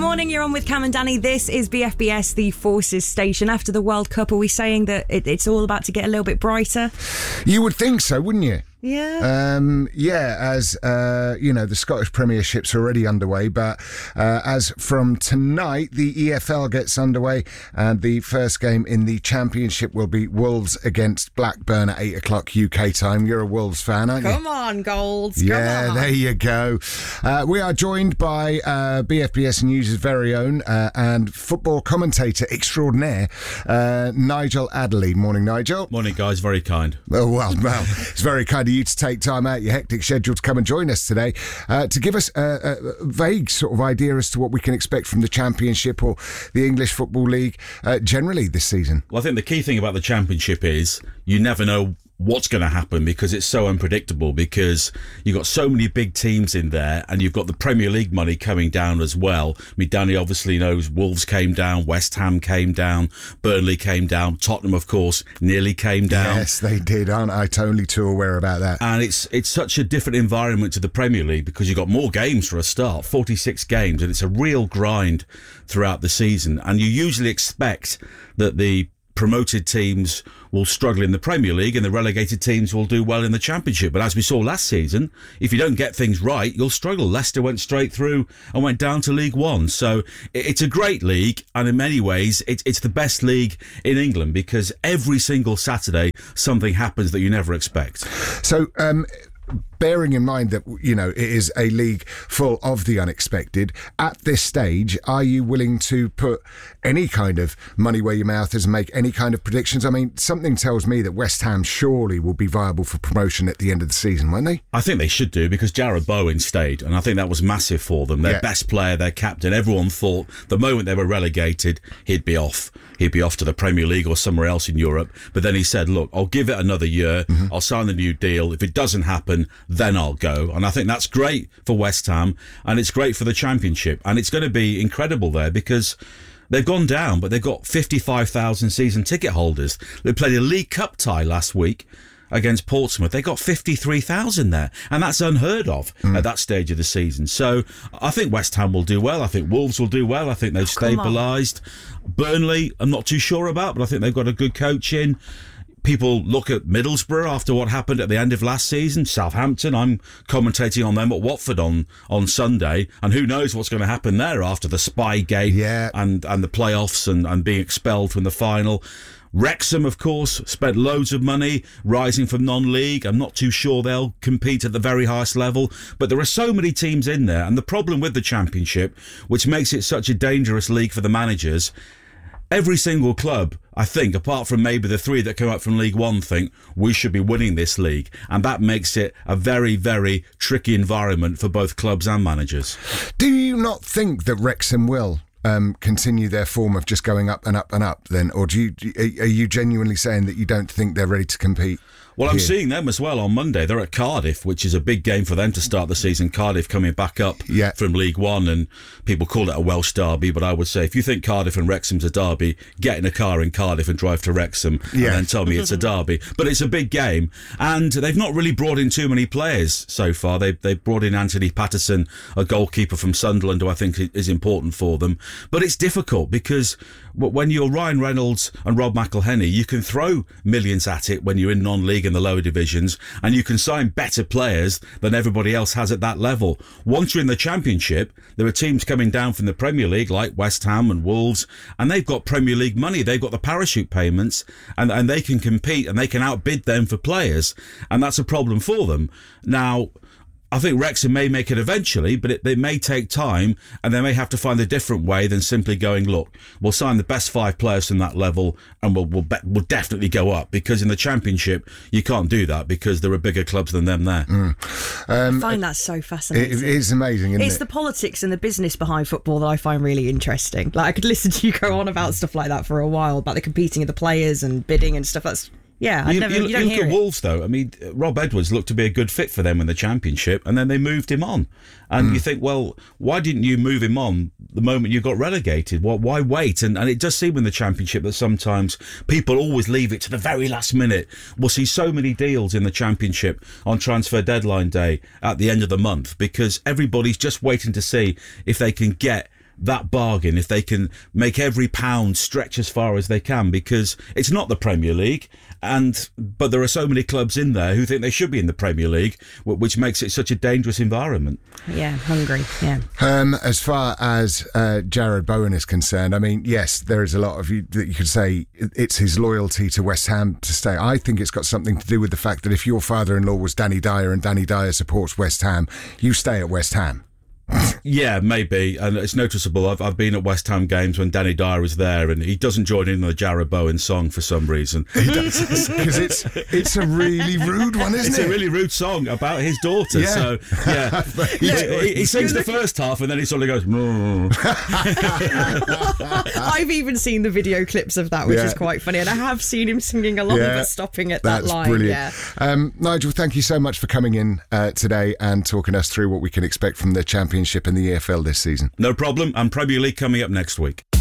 morning, you're on with Cam and Danny. This is BFBS, the Forces station. After the World Cup, are we saying that it's all about to get a little bit brighter? You would think so, wouldn't you? Yeah. As the Scottish Premiership's already underway, but as from tonight, the EFL gets underway, and the first game in the Championship will be Wolves against Blackburn at 8 o'clock UK time. You're a Wolves fan, aren't you? Come on, Golds. Yeah, come on. There you go. We are joined by BFBS News' very own and football commentator extraordinaire, Nigel Adderley. Morning, Nigel. Morning, guys. Very kind. Oh, well, it's very kind of you to take time out your hectic schedule to come and join us today to give us a vague sort of idea as to what we can expect from the Championship or the English Football League generally this season. Well, I think the key thing about the Championship is you never know what's going to happen because it's so unpredictable, because you've got so many big teams in there and you've got the Premier League money coming down as well. I mean, Danny obviously knows Wolves came down, West Ham came down, Burnley came down, Tottenham, of course, nearly came down. Yes, they did, aren't I? Totally too aware about that. And it's such a different environment to the Premier League because you've got more games for a start, 46 games, and it's a real grind throughout the season. And you usually expect that the promoted teams will struggle in the Premier League and the relegated teams will do well in the Championship. But as we saw last season, if you don't get things right, you'll struggle. Leicester went straight through and went down to League One. So it's a great league, and in many ways it's the best league in England because every single Saturday something happens that you never expect. So bearing in mind that, it is a league full of the unexpected, at this stage, are you willing to put any kind of money where your mouth is and make any kind of predictions? I mean, something tells me that West Ham surely will be viable for promotion at the end of the season, won't they? I think they should do, because Jarrod Bowen stayed, and I think that was massive for them. Their best player, their captain, everyone thought the moment they were relegated, he'd be off. He'd be off to the Premier League or somewhere else in Europe. But then he said, look, I'll give it another year. I'll sign the new deal. If it doesn't happen, then I'll go. And I think that's great for West Ham, and it's great for the Championship. And it's going to be incredible there because they've gone down, but they've got 55,000 season ticket holders. They played a League Cup tie last week against Portsmouth. They got 53,000 there, and that's unheard of at that stage of the season. So I think West Ham will do well. I think Wolves will do well. I think they've stabilised. Burnley, I'm not too sure about, but I think they've got a good coach in. People look at Middlesbrough after what happened at the end of last season. Southampton, I'm commentating on them at Watford on Sunday, and who knows what's going to happen there after the Spygate and the playoffs and being expelled from the final. Wrexham, of course, spent loads of money rising from non-league. I'm not too sure they'll compete at the very highest level, but there are so many teams in there. And the problem with the Championship, which makes it such a dangerous league for the managers, every single club, I think, apart from maybe the three that come up from League One, think we should be winning this league. And that makes it a very, very tricky environment for both clubs and managers. Do you not think that Wrexham will continue their form of just going up and up and up then? Or are you genuinely saying that you don't think they're ready to compete? Well, I'm seeing them as well on Monday. They're at Cardiff, which is a big game for them to start the season. Cardiff coming back up from League One, and people call it a Welsh derby, but I would say if you think Cardiff and Wrexham's a derby, get in a car in Cardiff and drive to Wrexham and then tell me it's a derby. But it's a big game, and they've not really brought in too many players so far. They've brought in Anthony Patterson, a goalkeeper from Sunderland, who I think is important for them. But it's difficult because when you're Ryan Reynolds and Rob McElhenney, you can throw millions at it when you're in non-league in the lower divisions, and you can sign better players than everybody else has at that level. Once you're in the Championship, there are teams coming down from the Premier League like West Ham and Wolves, and they've got Premier League money. They've got the parachute payments, and they can compete and they can outbid them for players, and that's a problem for them. Now, I think Wrexham may make it eventually, but it may take time, and they may have to find a different way than simply going, look, we'll sign the best 5 players from that level and we'll definitely go up, because in the Championship you can't do that because there are bigger clubs than them there. I find that so fascinating. It is amazing, isn't it? It's the politics and the business behind football that I find really interesting. Like, I could listen to you go on about stuff like that for a while, about the competing of the players and bidding and stuff. That's... Yeah, you look at Wolves, though. I mean, Rob Edwards looked to be a good fit for them in the Championship, and then they moved him on. And you think, well, why didn't you move him on the moment you got relegated? Why wait? And it does seem in the Championship that sometimes people always leave it to the very last minute. We'll see so many deals in the Championship on transfer deadline day at the end of the month because everybody's just waiting to see if they can get that bargain if they can make every pound stretch as far as they can, because it's not the Premier League, but there are so many clubs in there who think they should be in the Premier League, which makes it such a dangerous environment. Yeah, hungry. Yeah. As far as Jarrod Bowen is concerned, I mean, yes, there is a lot of you that you could say it's his loyalty to West Ham to stay. I think it's got something to do with the fact that if your father-in-law was Danny Dyer and Danny Dyer supports West Ham, you stay at West Ham. Yeah, maybe, and it's noticeable. I've been at West Ham games when Danny Dyer was there, and he doesn't join in on the Jarrod Bowen song for some reason. He does, because it's a really rude one, isn't it? It's a really rude song about his daughter. Yeah. So yeah, he sings the first half, and then he sort of goes. I've even seen the video clips of that, which is quite funny, and I have seen him singing along, but stopping at that line. Brilliant. Yeah. Nigel, thank you so much for coming in today and talking us through what we can expect from the Championship and the EFL this season. No problem, and Premier League coming up next week.